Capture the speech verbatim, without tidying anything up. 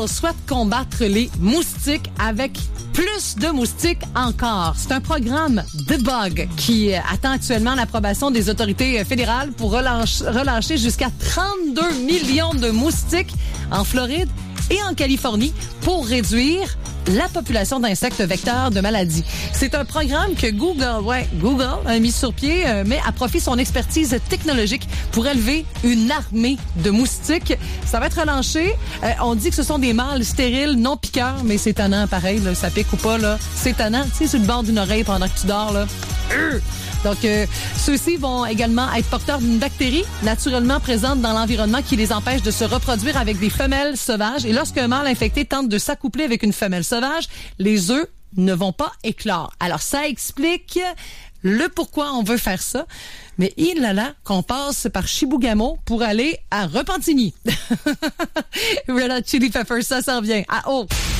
Google souhaite combattre les moustiques avec plus de moustiques encore. C'est un programme de bug qui attend actuellement l'approbation des autorités fédérales pour relâcher, relâcher jusqu'à trente-deux millions de moustiques en Floride et en Californie pour réduire la population d'insectes vecteurs de maladies. C'est un programme que Google, ouais, Google a mis sur pied, euh, mais a profité son expertise technologique pour élever une armée de moustiques. Ça va être relancé. Euh, on dit que ce sont des mâles stériles, non piqueurs, mais c'est étonnant, pareil, là, ça pique ou pas, là. C'est étonnant, tu sais, sur le bord d'une oreille pendant que tu dors, là. Euh! Donc, euh, ceux-ci vont également être porteurs d'une bactérie naturellement présente dans l'environnement qui les empêche de se reproduire avec des femelles sauvages. Et lorsqu'un mâle infecté tente de s'accoupler avec une femelle sauvage, les œufs ne vont pas éclore. Alors, ça explique le pourquoi on veut faire ça. Mais il là là qu'on passe par Chibougamau pour aller à Repentigny. Red Hot Chili Peppers, ça s'en vient. Ah oh!